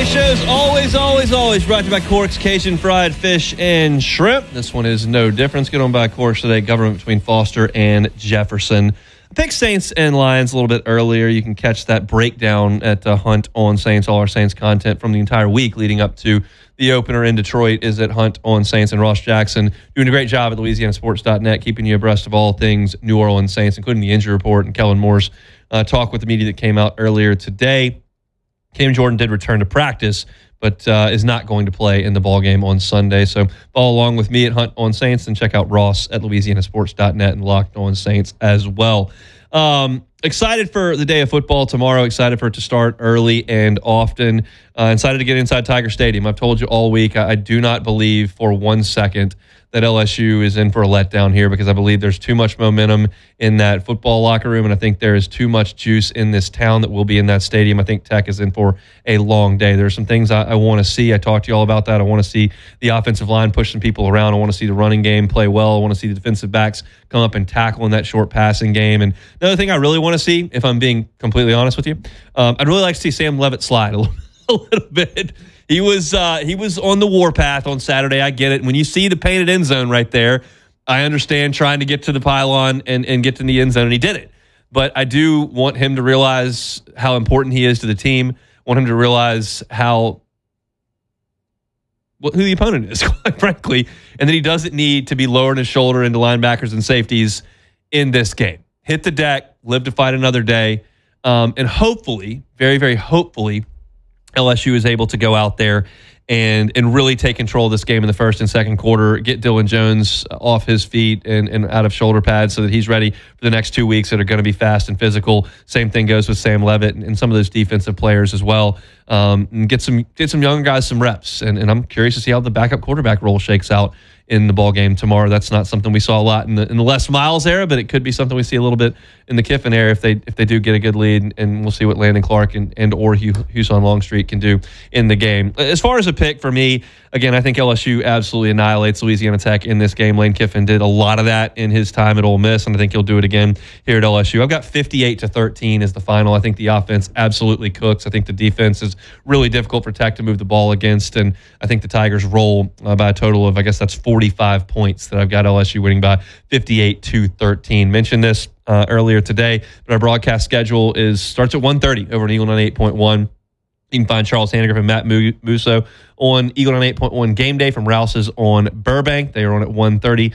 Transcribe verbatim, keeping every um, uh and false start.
Today's show is always, always, always brought to you by Cork's Cajun Fried Fish and Shrimp. This one is no different. Let's get on by Cork's today. Government between Foster and Jefferson. I picked Saints and Lions a little bit earlier. You can catch that breakdown at uh, Hunt on Saints. All our Saints content from the entire week leading up to the opener in Detroit is at Hunt on Saints, and Ross Jackson doing a great job at Louisiana Sports dot net, keeping you abreast of all things New Orleans Saints, including the injury report and Kellen Moore's uh, talk with the media that came out earlier today. Cam Jordan did return to practice, but uh, is not going to play in the ball game on Sunday. So follow along with me at Hunt on Saints and check out Ross at Louisiana Sports dot net and Locked on Saints as well. Um, excited for the day of football tomorrow. Excited for it to start early and often. Uh, excited to get inside Tiger Stadium. I've told you all week, I, I do not believe for one second that L S U is in for a letdown here, because I believe there's too much momentum in that football locker room, and I think there is too much juice in this town that will be in that stadium. I think Tech is in for a long day. There are some things I, I want to see. I talked to you all about that. I want to see the offensive line push some people around. I want to see the running game play well. I want to see the defensive backs come up and tackle in that short passing game. And another thing I really want to see, if I'm being completely honest with you, um, I'd really like to see Sam Levitt slide a little, a little bit. He was uh, he was on the warpath on Saturday. I get it. When you see the painted end zone right there, I understand trying to get to the pylon and, and get to the end zone, and he did it. But I do want him to realize how important he is to the team. I want him to realize how well, who the opponent is, quite frankly, and that he doesn't need to be lowering his shoulder into linebackers and safeties in this game. Hit the deck, live to fight another day, um, and hopefully, very, very hopefully, L S U is able to go out there and and really take control of this game in the first and second quarter, get Dylan Jones off his feet and, and out of shoulder pads so that he's ready for the next two weeks that are going to be fast and physical. Same thing goes with Sam Levitt and, and some of those defensive players as well. Um, and get some get some young guys some reps. And, and I'm curious to see how the backup quarterback role shakes out in the ball game tomorrow. That's not something we saw a lot in the in the Les Miles era, but it could be something we see a little bit in the Kiffin era if they if they do get a good lead, and we'll see what Landon Clark and, and or Hugh, Hughson Longstreet can do in the game. As far as a pick for me, again, I think L S U absolutely annihilates Louisiana Tech in this game. Lane Kiffin did a lot of that in his time at Ole Miss, and I think he'll do it again here at L S U. I've got fifty-eight to thirteen as the final. I think the offense absolutely cooks. I think the defense is really difficult for Tech to move the ball against, and I think the Tigers roll uh, by a total of, I guess that's forty-five points that I've got L S U winning by fifty-eight to thirteen. Mentioned this uh, earlier today, but our broadcast schedule is starts at one thirty over at Eagle ninety-eight point one. You can find Charles Hannegriff and Matt Musso on Eagle ninety-eight point one Game Day from Rouse's on Burbank. They are on at one thirty.